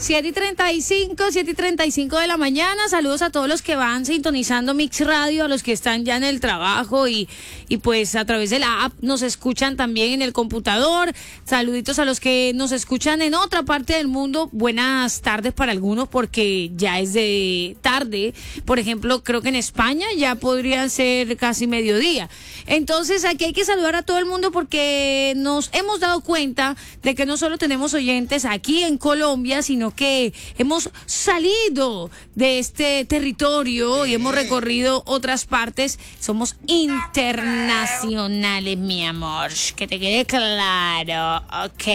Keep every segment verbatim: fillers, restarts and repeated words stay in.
siete y treinta y cinco, siete y treinta y cinco de la mañana. Saludos a todos los que van sintonizando Mix Radio, a los que están ya en el trabajo y, y pues a través de la app nos escuchan también en el computador. Saluditos a los que nos escuchan en otra parte del mundo. Buenas tardes para algunos porque ya es de tarde. Por ejemplo, creo que en España ya podría ser casi mediodía. Entonces aquí hay que saludar a todo el mundo porque nos hemos dado cuenta de que no solo tenemos oyentes aquí en Colombia, sino que hemos salido de este territorio y hemos recorrido otras partes. Somos internacionales, mi amor, que te quede claro, ok.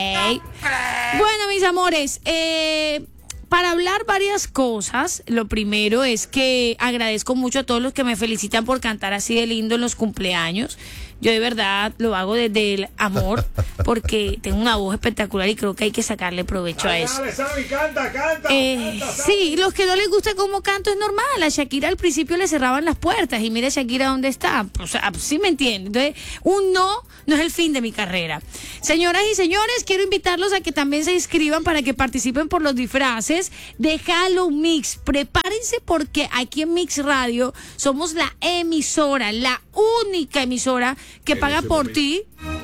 Bueno, mis amores, eh... para hablar varias cosas, lo primero es que agradezco mucho a todos los que me felicitan por cantar así de lindo en los cumpleaños. Yo de verdad lo hago desde el amor porque tengo una voz espectacular y creo que hay que sacarle provecho a eso. Dale, Sammy, canta, canta, eh, canta, sí, los que no les gusta cómo canto es normal. A Shakira al principio le cerraban las puertas y mira Shakira dónde está. O sea, sí me entiende. Entonces, un no no es el fin de mi carrera. Señoras y señores, quiero invitarlos a que también se inscriban para que participen por los disfraces de Halloween Mix. Prepárense porque aquí en Mix Radio somos la emisora, la única emisora que paga por ti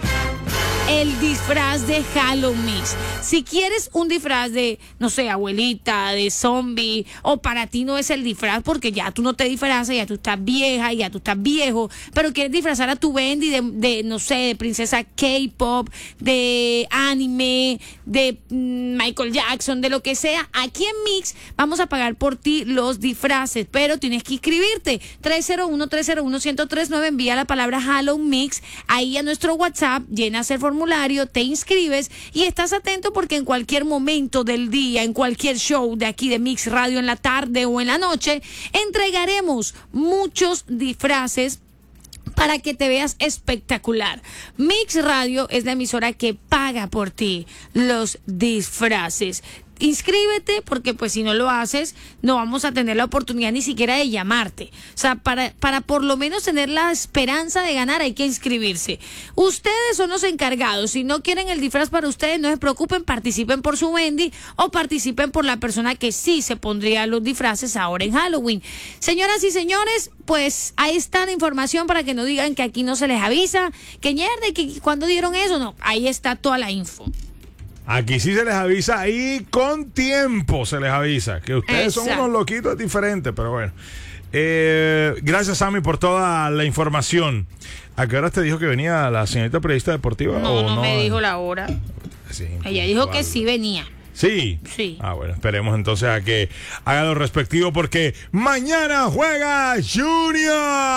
el disfraz de Halloween Mix. Si quieres un disfraz de, no sé, abuelita, de zombie, o para ti no es el disfraz porque ya tú no te disfrazas, ya tú estás vieja, ya tú estás viejo, pero quieres disfrazar a tu Bendy de, de no sé, de princesa K-pop, de anime, de mm, Michael Jackson, de lo que sea, aquí en Mix vamos a pagar por ti los disfraces, pero tienes que inscribirte. tres cero uno, tres cero uno, uno cero tres nueve, envía la palabra Halloween Mix ahí a nuestro WhatsApp, llenas el formulario, te inscribes y estás atento porque en cualquier momento del día, en cualquier show de aquí de Mix Radio en la tarde o en la noche, entregaremos muchos disfraces para que te veas espectacular. Mix Radio es la emisora que paga por ti los disfraces. Inscríbete porque pues si no lo haces no vamos a tener la oportunidad ni siquiera de llamarte. O sea, para, para por lo menos tener la esperanza de ganar hay que inscribirse. Ustedes son los encargados. Si no quieren el disfraz para ustedes, no se preocupen, participen por su Bendy o participen por la persona que sí se pondría los disfraces ahora en Halloween. Señoras y señores, pues ahí está la información para que no digan que aquí no se les avisa, que ñerde, que cuando dieron eso, no, ahí está toda la info. Aquí sí se les avisa y con tiempo se les avisa. Que ustedes Exacto. son unos loquitos diferentes, pero bueno. Eh, gracias, Sammy, por toda la información. ¿A qué hora te dijo que venía la señorita periodista deportiva? No, o no, no me dijo la hora. Sí, Ella dijo que sí venía. ¿Sí? Sí. Ah, bueno, esperemos entonces a que haga lo respectivo porque mañana juega Junior.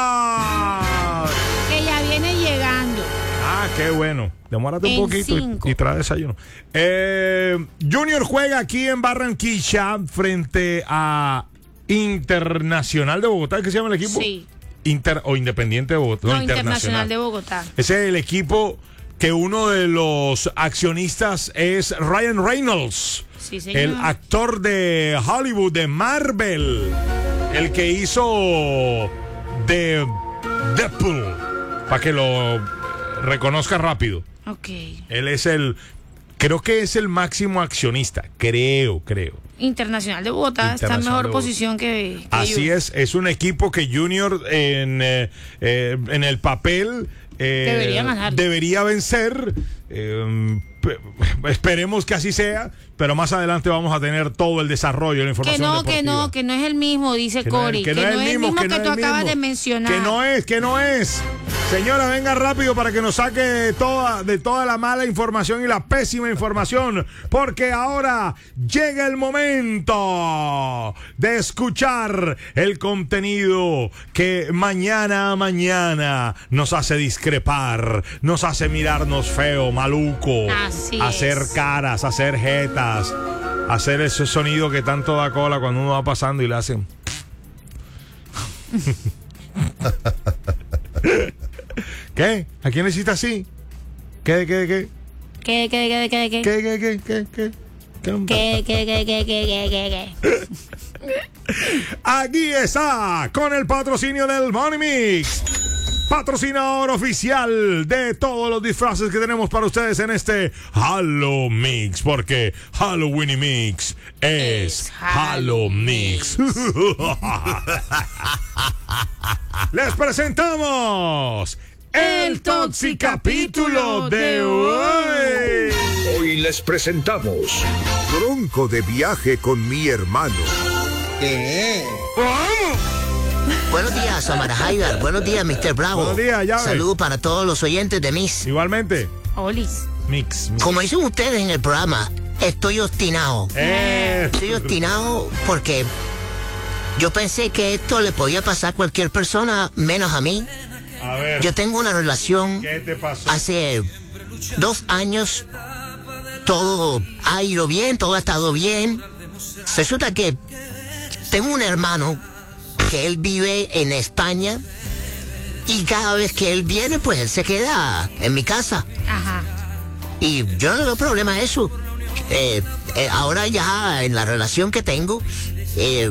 Que ya viene llegando. Ah, qué bueno. Demórate en un poquito y, y trae desayuno. Eh, Junior juega aquí en Barranquilla frente a Internacional de Bogotá. ¿Qué se llama el equipo? Sí. Inter o Independiente de Bogotá. No, no Internacional. Internacional de Bogotá. Ese es el equipo que uno de los accionistas es Ryan Reynolds. Sí, señor. El actor de Hollywood, de Marvel. El que hizo de Deadpool. Para que lo reconozca rápido. Ok. Él es el, creo que es el máximo accionista, creo, creo. Internacional de Bogotá está en mejor posición que, que Así Junior. es, es un equipo que Junior en, eh, eh, en el papel eh, debería ganar. Debería vencer. Eh, esperemos que así sea, pero más adelante vamos a tener todo el desarrollo de la información que no, deportiva. que no, que no es el mismo, dice que Cory, no, que, que, no no es el mismo que, que tú no es acabas mismo. de mencionar. Que no es, que no es. Señora, venga rápido para que nos saque toda, de toda la mala información y la pésima información, porque ahora llega el momento de escuchar el contenido que mañana a mañana nos hace discrepar, nos hace mirarnos feo, maluco, Así hacer es. caras, hacer jetas, hacer ese sonido que tanto da cola cuando uno va pasando y le hacen. ¿Qué? ¿A quién le hiciste así? ¿Qué, qué, qué? ¿Qué, qué, qué, qué, qué? ¿Qué, qué, qué, qué, qué? ¿Qué, qué, qué, qué, qué, qué, qué? Aquí está, con el patrocinio del Money Mix. patrocinador oficial de todos los disfraces que tenemos para ustedes en este Halo Mix, porque Halloween Mix es Halo Mix. Les presentamos el Toxicapítulo de hoy. Hoy les presentamos Bronco de viaje con mi hermano. ¿Qué? Buenos días, Omar Haidar. Buenos días, mister Bravo. Buenos días, llave. Saludos para todos los oyentes de Mix. Igualmente. Olis. Mix, mix. Como dicen ustedes en el programa, estoy obstinado. Eh. Estoy obstinado porque yo pensé que esto le podía pasar a cualquier persona, menos a mí. A ver. Yo tengo una relación ¿Qué te pasó? hace dos años. Todo ha ido bien, todo ha estado bien. Resulta que tengo un hermano que él vive en España y cada vez que él viene, pues él se queda en mi casa. Ajá. Y yo no veo problema a eso. Eh, eh, ahora ya en la relación que tengo, eh,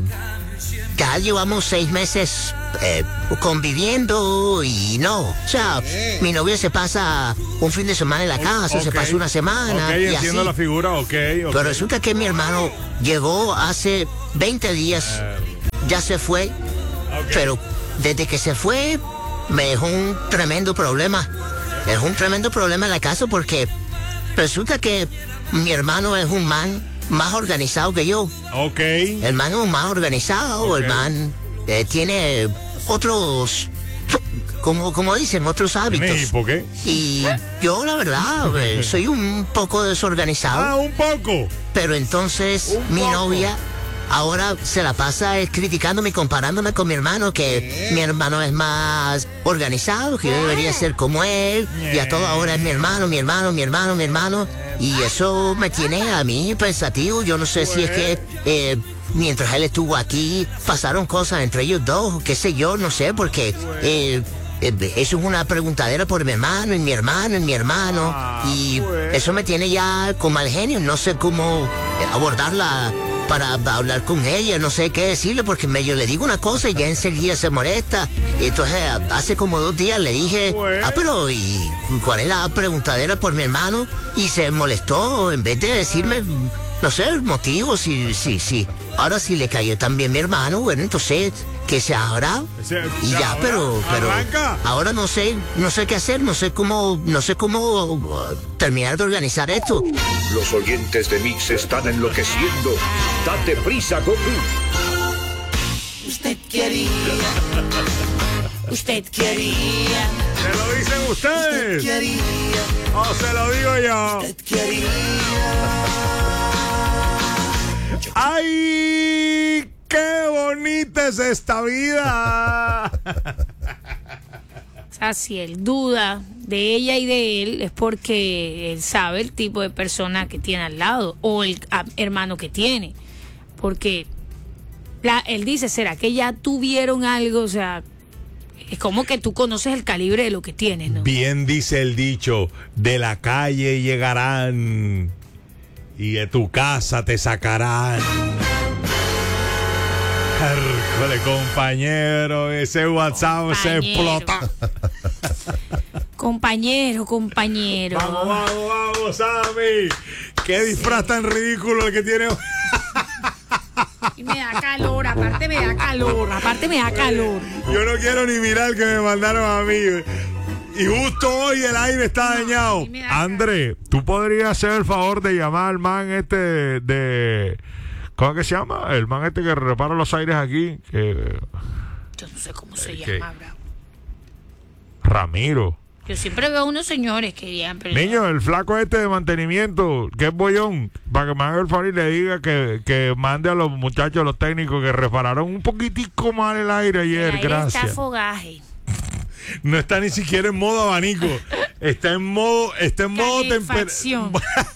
ya llevamos seis meses eh, conviviendo y no. O sea, mi novia se pasa un fin de semana en la casa, Ok. se pasa una semana Ok, y entiendo así. la figura, ok, ok. Pero resulta que mi hermano llegó hace veinte días, ya se fue, Ok. pero desde que se fue me dejó un tremendo problema. Me dejó un tremendo problema en la casa porque resulta que mi hermano es un man más organizado que yo. Ok. El man es un más organizado, Ok. el man eh, tiene otros, como, como dicen, otros hábitos. ¿Y por qué? Y yo, la verdad, eh, soy un poco desorganizado. Ah, un poco. Pero entonces Un mi poco. novia ahora se la pasa eh, criticándome y comparándome con mi hermano, que mi hermano es más organizado, que yo debería ser como él, y a toda hora es mi hermano, mi hermano, mi hermano, mi hermano, y eso me tiene a mí pensativo. Yo no sé si es que eh, mientras él estuvo aquí pasaron cosas entre ellos dos, qué sé yo, no sé, porque eh, eh, eso es una preguntadera por mi hermano y mi hermano y mi hermano, Ah, y pues. eso me tiene ya con mal genio, no sé cómo eh, abordarla para hablar con ella, no sé qué decirle, porque medio le digo una cosa y ya enseguida se molesta. Y entonces hace como dos días le dije, Bueno. ah, pero ¿y cuál es la preguntadera por mi hermano? Y se molestó en vez de decirme, no sé, el motivo, si, si, si. Ahora si le cayó también mi hermano, bueno, entonces que se abra Se- y se ya, abra, pero, pero arranca. ahora no sé, no sé qué hacer, no sé cómo, no sé cómo uh, terminar de organizar esto. Los oyentes de Mix están enloqueciendo. Date prisa, Goku. Usted quería. Usted quería. ¿Se lo dicen ustedes? ¿O se lo digo yo? ¡Ay! ¡Qué bonita es esta vida! O sea, si él duda de ella y de él, es porque él sabe el tipo de persona que tiene al lado o el ah, hermano que tiene. Porque la, él dice, ¿será que ya tuvieron algo? O sea, es como que tú conoces el calibre de lo que tienes, ¿no? Bien dice el dicho, de la calle llegarán y de tu casa te sacarán. Hércole, compañero, ese WhatsApp se Compañero. explota. Compañero, compañero. Vamos, vamos, vamos, Sammy. Qué disfraz tan ridículo el que tiene hoy. Y me da calor, aparte me da calor, aparte me da calor. Yo no quiero ni mirar el que me mandaron a mí. Y justo hoy el aire está dañado. sí me da André, ¿tú podrías hacer el favor de llamar al man este de... ¿Cómo es que se llama? El man este que repara los aires aquí. Que, Yo no sé cómo se ¿Qué? llama, bravo. Ramiro. Yo siempre veo unos señores que llegan, pero Niño, el flaco este de mantenimiento, que es bollón, para que me haga el favor y le diga que, que mande a los muchachos, los técnicos, que repararon un poquitico mal el aire el ayer, aire está gracias. fogaje. No está ni siquiera en modo abanico, está en modo, está en modo Calefacción.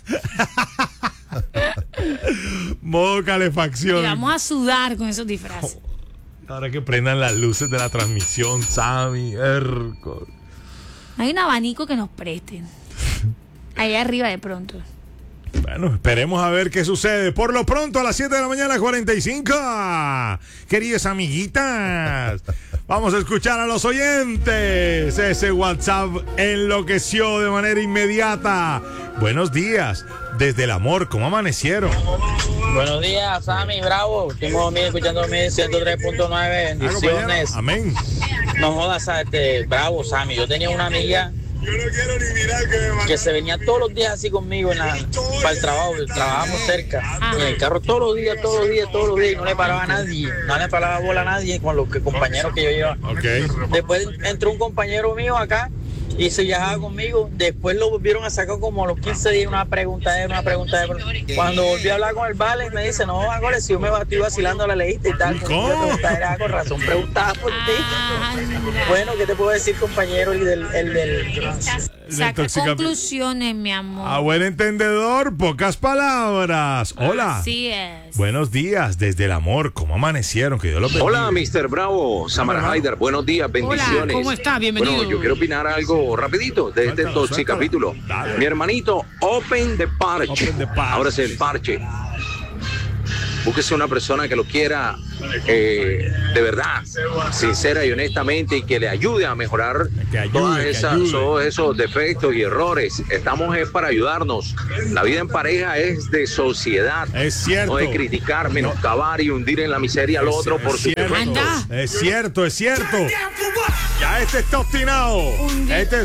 modo Y calefacción. vamos a sudar con esos disfraces. Ahora que prendan las luces de la transmisión, Sammy, Erco. Hay un abanico que nos presten. Ahí arriba de pronto. Bueno, esperemos a ver qué sucede. Por lo pronto, a las siete de la mañana, cuarenta y cinco. Queridas amiguitas, Vamos a escuchar a los oyentes. Ese WhatsApp enloqueció de manera inmediata. Buenos días, desde el amor, ¿cómo amanecieron? Buenos días, Sammy, bravo. Estamos escuchando mi ciento tres punto nueve. Bendiciones. Amén. No jodas, este, bravo, Sammy. Yo tenía una amiga que se venía todos los días así conmigo en la, para el trabajo. Trabajamos cerca. En el carro todos los días, todos los días, todos los días. Y no le paraba a nadie. No le paraba bola a nadie con los que, compañeros que yo llevaba. Okay. Después entró un compañero mío acá y se viajaba conmigo. Después lo volvieron a sacar como a los quince días, una pregunta de una pregunta de Cuando volví a hablar con el Vale, me dice, no, Ángel, si yo me estoy vacilando la leíste y tal. ¿Cómo? Era con razón, preguntaba por ti. Bueno, ¿qué te puedo decir, compañero? Y del, el del... Saca conclusiones, mi amor. A buen entendedor, pocas palabras. Hola. Así es. Buenos días, desde el amor, ¿cómo amanecieron? Que Dios los bendiga. Hola, mister Bravo, Samara Haider, buenos días, bendiciones. Hola, ¿cómo está? Bienvenido. Bueno, yo quiero opinar algo rapidito de este Suéltalo, Toxic suéltalo. capítulo. Dale. Mi hermanito, open the parche. Open the parche. Ahora es el parche. Búsquese una persona que lo quiera eh, de verdad, sincera y honestamente, y que le ayude a mejorar Que ayude, todas que esas, ayude. todos esos defectos y errores. Estamos es para ayudarnos. La vida en pareja es de sociedad. Es cierto. No de criticar, menoscabar y hundir en la miseria al Es- otro por es su cierto. Anda. Es cierto, es cierto. Ya este está obstinado. Este es-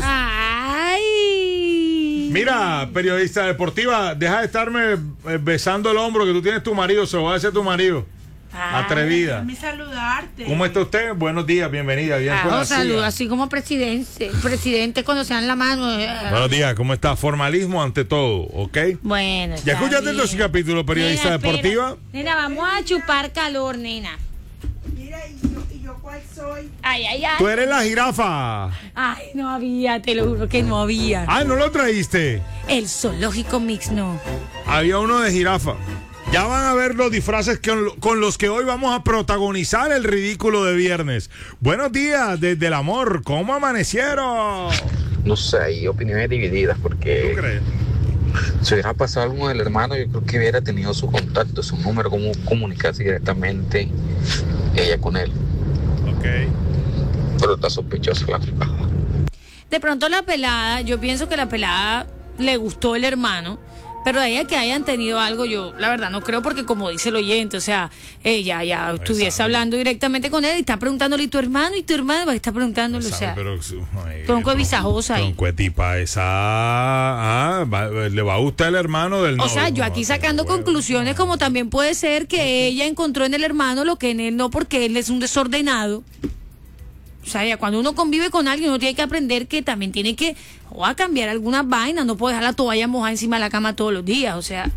Ay. Mira, periodista deportiva, deja de estarme eh, besando el hombro que tú tienes tu marido, se lo va a decir a tu marido. Atrevida. Déjame saludarte. ¿Cómo está usted? Buenos días, bienvenida. Bien Ah, por la os saludo, silla. así como presidente. Presidente cuando se dan la mano. eh. Buenos días, ¿cómo está? Formalismo ante todo, ¿ok? Bueno. ¿Ya está escuchaste bien. ese capítulo, periodista Nena, espera. deportiva? Nena, vamos a chupar calor, nena. Mira, ¿y yo, y yo cuál soy? Ay, ay, ay. Tú eres la jirafa. Ay, no había, te lo juro que no había. Ah, ¿no lo traíste? El zoológico mix no. Había uno de jirafa. Ya van a ver los disfraces que, con los que hoy vamos a protagonizar el ridículo de viernes. Buenos días, desde el amor. ¿Cómo amanecieron? No sé, hay opiniones divididas ¿Tú porque crees? si hubiera pasado algo con el hermano, yo creo que hubiera tenido su contacto, su número, cómo comunicarse directamente ella con él. Ok. Pero está sospechosa la pelada. De pronto la pelada, yo pienso que la pelada le gustó el hermano, pero a ella que hayan tenido algo, yo la verdad no creo, porque como dice el oyente, o sea, ella ya estuviese hablando directamente con él y está preguntándole, ¿y tu hermano? ¿Y tu hermano? Va a estar preguntándole, o Sabe, sea, pero, ay, tronco de no, visajosa ahí. tronco de tipa esa. Ah, va- le va a gustar el hermano del novio. O sea, yo aquí No, sacando bueno. conclusiones, como también puede ser que ella encontró en el hermano lo que en él no, porque él es un desordenado. O sea, ya cuando uno convive con alguien, uno tiene que aprender que también tiene que o a cambiar algunas vainas, no puede dejar la toalla mojada encima de la cama todos los días, o sea.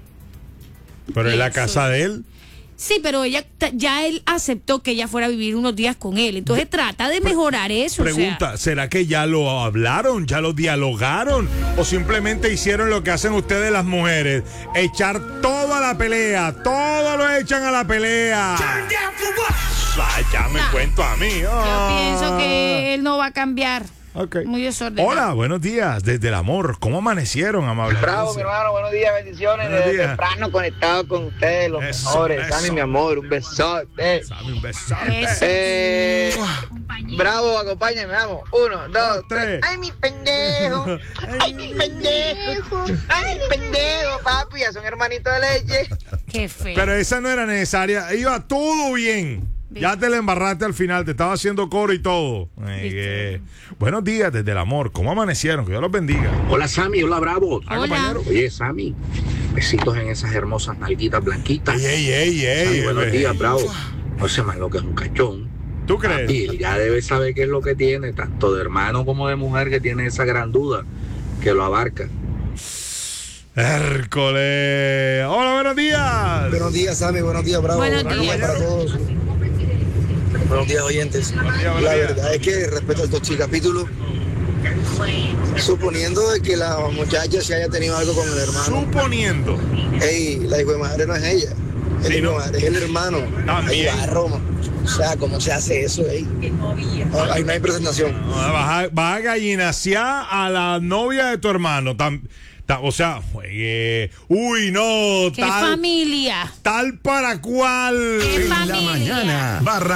Pero en la Eso. casa de él. Sí, pero ella ta- ya él aceptó que ella fuera a vivir unos días con él, entonces trata de mejorar eso. Pregunta, o sea, ¿será que ya lo hablaron, ya lo dialogaron? ¿O simplemente hicieron lo que hacen ustedes las mujeres? Echar todo a la pelea, todo lo echan a la pelea. Ay, ya me No. cuento a mí. yo Ah. pienso que él no va a cambiar. Ok. Muy desordenado. Hola, buenos días, desde el amor. ¿Cómo amanecieron, amables? Bravo, mi hermano, buenos días, bendiciones. Buenos Desde días. temprano conectado con ustedes, los Eso, mejores. eso. Sammy, mi amor, un besote. Dame un besote. Eso. Eh, bravo, acompáñame, vamos. Uno, dos, tres. tres. Ay, mi pendejo. Ay, mi pendejo. Ay, mi pendejo, papi. Ya son hermanitos de leche. Qué feo. Pero esa no era necesaria. Iba todo bien. Ya te la embarraste al final. Te estaba haciendo coro y todo. Ay, que- Buenos días, desde el amor. ¿Cómo amanecieron? Que Dios los bendiga. Hola Sammy, hola Bravo. Hola. compañero. Oye Sammy, besitos en esas hermosas nalguitas blanquitas. Ey, ey, ey, ey. Sammy, buenos ey. días, Bravo. No sé más lo que es un cachón. ¿Tú crees? Y él ya debe saber qué es lo que tiene, tanto de hermano como de mujer, que tiene esa gran duda que lo abarca. Hércules. Hola, buenos días. Buenos días, Sammy. Buenos días, Bravo. Buenos Buenos días. para todos. Buenos días, oyentes. Buenos días, buenos La días. verdad es que respecto al Toxic capítulo, suponiendo de que la muchacha se haya tenido algo con el hermano, Suponiendo. ey, la hijo de madre no es ella. El Sí, hijo de ¿no? madre es el hermano. También. Ay, barro, man. O sea, ¿cómo se hace eso, ey? No, ahí no hay presentación. No, Vas a, vas a gallinasear a la novia de tu hermano. Tam- ta- o sea, juegue. Uy, no. Qué Tal, familia. tal para cual. Qué En la familia. mañana, barra